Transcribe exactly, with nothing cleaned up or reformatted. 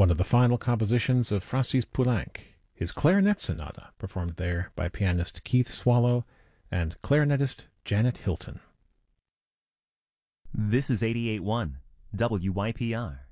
one of the final compositions of Francis Poulenc, his Clarinet Sonata, performed there by pianist Keith Swallow and clarinetist Janet Hilton. This is eighty-eight point one W Y P R.